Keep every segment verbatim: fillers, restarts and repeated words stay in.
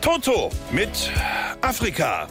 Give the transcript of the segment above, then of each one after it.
Toto mit Afrika.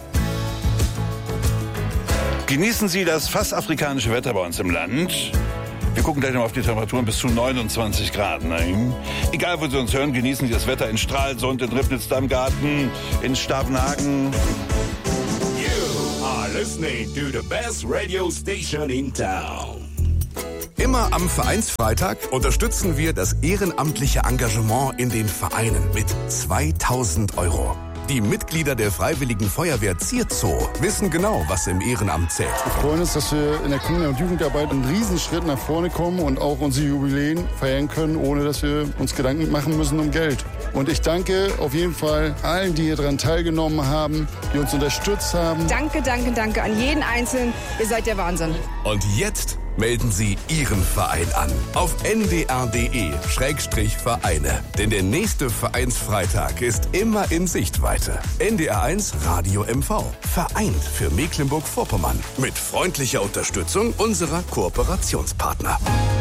Genießen Sie das fast afrikanische Wetter bei uns im Land. Wir gucken gleich noch auf die Temperaturen bis zu neunundzwanzig Grad. Nein. Egal, wo Sie uns hören, genießen Sie das Wetter in Stralsund, in Ribnitz-Dammgarten, in Stavenhagen. You are listening to the best radio station in town. Immer am Vereinsfreitag unterstützen wir das ehrenamtliche Engagement in den Vereinen mit zweitausend Euro. Die Mitglieder der Freiwilligen Feuerwehr Zierzoo wissen genau, was im Ehrenamt zählt. Wir freuen uns, dass wir in der Kinder- und Jugendarbeit einen Riesenschritt nach vorne kommen und auch unsere Jubiläen feiern können, ohne dass wir uns Gedanken machen müssen um Geld. Und ich danke auf jeden Fall allen, die hier daran teilgenommen haben, die uns unterstützt haben. Danke, danke, danke an jeden Einzelnen. Ihr seid der Wahnsinn. Und jetzt melden Sie Ihren Verein an auf n d r punkt d e Schrägstrich Vereine. Denn der nächste Vereinsfreitag ist immer in Sichtweite. N D R eins Radio M V. Vereint für Mecklenburg-Vorpommern. Mit freundlicher Unterstützung unserer Kooperationspartner.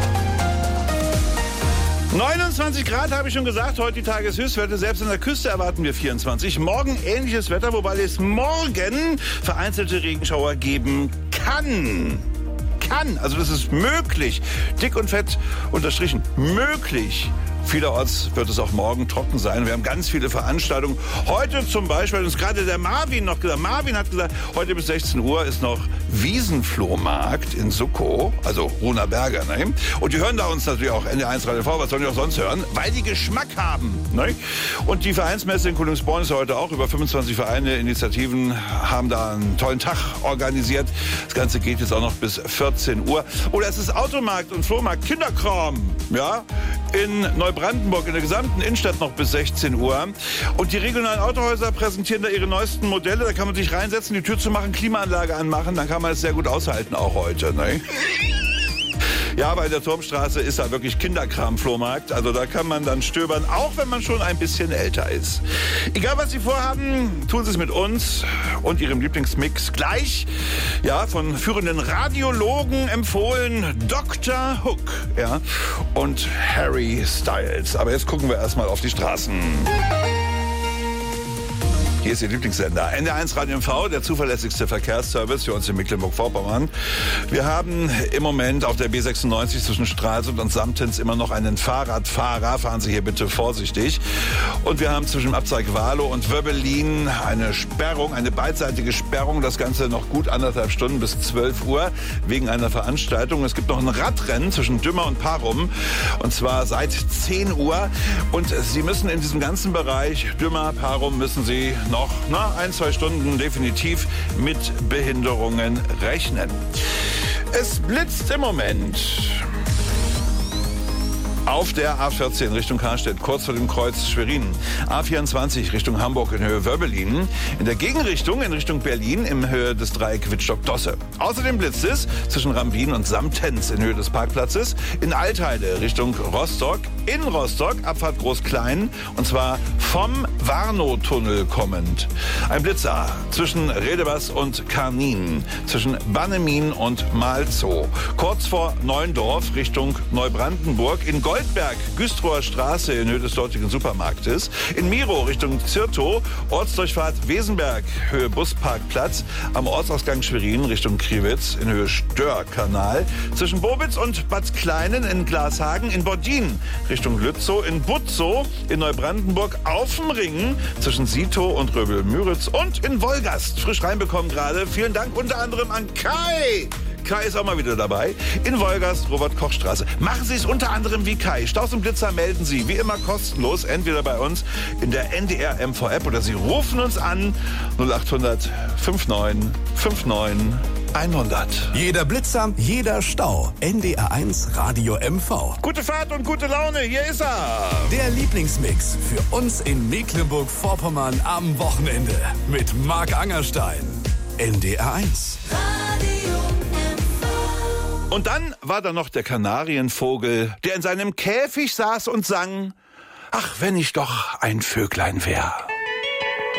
neunundzwanzig Grad habe ich schon gesagt, heute die Tageshöchstwerte. Selbst an der Küste erwarten wir vierundzwanzig. Morgen ähnliches Wetter, wobei es morgen vereinzelte Regenschauer geben kann. Kann, also das ist möglich. Dick und fett unterstrichen, möglich. Vielerorts wird es auch morgen trocken sein. Wir haben ganz viele Veranstaltungen. Heute zum Beispiel hat uns gerade der Marvin noch gesagt. Marvin hat gesagt, heute bis sechzehn Uhr ist noch Wiesenflohmarkt in Suckow, also Runa Berger. Ne? Und die hören da uns natürlich auch N D R eins Radio V, was sollen die auch sonst hören? Weil die Geschmack haben. Ne? Und die Vereinsmesse in Kulmsborn ist ja heute auch. Über fünfundzwanzig Vereine, Initiativen haben da einen tollen Tag organisiert. Das Ganze geht jetzt auch noch bis vierzehn Uhr. Oder es ist Automarkt und Flohmarkt Kinderkram. Ja, in Neubrandenburg, in der gesamten Innenstadt noch bis sechzehn Uhr. Und die regionalen Autohäuser präsentieren da ihre neuesten Modelle. Da kann man sich reinsetzen, die Tür zu machen, Klimaanlage anmachen. Dann kann man es sehr gut aushalten, auch heute. Ne? Ja, bei der Turmstraße ist da wirklich Kinderkram-Flohmarkt. Also da kann man dann stöbern, auch wenn man schon ein bisschen älter ist. Egal, was Sie vorhaben, tun Sie es mit uns und Ihrem Lieblingsmix. Gleich, ja, von führenden Radiologen empfohlen, Doktor Hook, ja, und Harry Styles. Aber jetzt gucken wir erstmal auf die Straßen. Hier ist Ihr Lieblingssender. N D R eins Radio M V, der zuverlässigste Verkehrsservice für uns in Mecklenburg-Vorpommern. Wir haben im Moment auf der B sechsundneunzig zwischen Stralsund und Samtens immer noch einen Fahrradfahrer. Fahren Sie hier bitte vorsichtig. Und wir haben zwischen Abzweig Wahlow und Wöbbelin eine Sperrung, eine beidseitige Sperrung. Das Ganze noch gut anderthalb Stunden bis zwölf Uhr wegen einer Veranstaltung. Es gibt noch ein Radrennen zwischen Dümmer und Parum. Und zwar seit zehn Uhr. Und Sie müssen in diesem ganzen Bereich Dümmer, Parum, müssen Sie noch na, ein, zwei Stunden definitiv mit Behinderungen rechnen. Es blitzt im Moment auf der A vierzehn Richtung Karstedt, kurz vor dem Kreuz Schwerin. A vierundzwanzig Richtung Hamburg in Höhe Wöbbelin. In der Gegenrichtung in Richtung Berlin in Höhe des Dreieck Wittstock-Dosse. Außerdem blitzt es zwischen Rambin und Samtens in Höhe des Parkplatzes. In Altheide Richtung Rostock. In Rostock Abfahrt Groß-Klein. Und zwar vom Warnow-Tunnel kommend. Ein Blitzer zwischen Redebas und Karnin. Zwischen Bannemin und Malzow. Kurz vor Neuendorf Richtung Neubrandenburg. In Goldberg, Güstrower Straße in Höhe des dortigen Supermarktes. In Miro Richtung Zirtow, Ortsdurchfahrt Wesenberg, Höhe Busparkplatz. Am Ortsausgang Schwerin Richtung Kriwitz in Höhe Störkanal. Zwischen Bobitz und Bad Kleinen in Glashagen. In Bordin Richtung Lützow. In Butzow in Neubrandenburg auf dem Ring zwischen Sitow und Röbel-Müritz. Und in Wolgast, frisch reinbekommen gerade. Vielen Dank unter anderem an Kai. Kai ist auch mal wieder dabei. In Wolgast, Robert-Koch-Straße. Machen Sie es unter anderem wie Kai. Staus und Blitzer melden Sie wie immer kostenlos, entweder bei uns in der N D R M V-App oder Sie rufen uns an null acht hundert neunundfünfzig neunundfünfzig hundert. Jeder Blitzer, jeder Stau. N D R eins Radio M V. Gute Fahrt und gute Laune, hier ist er. Der Lieblingsmix für uns in Mecklenburg-Vorpommern am Wochenende. Mit Marc Angerstein. N D R eins. Und dann war da noch der Kanarienvogel, der in seinem Käfig saß und sang, ach, wenn ich doch ein Vöglein wär.